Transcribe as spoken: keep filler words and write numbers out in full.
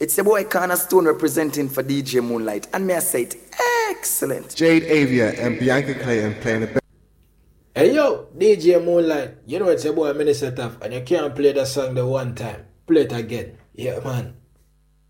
It's your boy Cornerstone representing for D J Moonlight, and may I say it excellent. Jade Avia and Bianca Clayton playing the. Hey yo, D J Moonlight, you know it's your boy Minister Tough, and you can't play that song the one time. Play it again. Yeah, man.